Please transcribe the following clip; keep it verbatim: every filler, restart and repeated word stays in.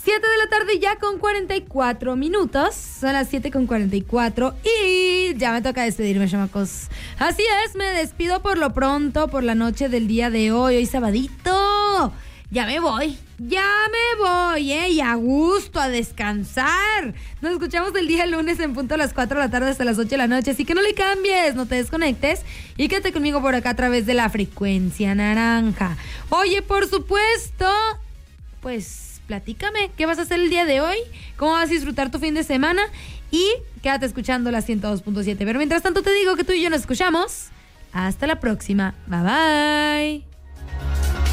siete de la tarde ya con cuarenta y cuatro minutos. Son las siete con cuarenta y cuatro y ya me toca despedirme, chamacos. Así es, me despido por lo pronto, por la noche del día de hoy, hoy sabadito. Ya me voy, ya me voy, ¿eh? Y a gusto, a descansar. Nos escuchamos el día lunes en punto a las cuatro de la tarde hasta las ocho de la noche. Así que no le cambies, no te desconectes y quédate conmigo por acá a través de la frecuencia naranja. Oye, por supuesto, pues platícame, ¿qué vas a hacer el día de hoy? ¿Cómo vas a disfrutar tu fin de semana? Y quédate escuchando la ciento dos punto siete. Pero mientras tanto te digo que tú y yo nos escuchamos. Hasta la próxima. Bye bye.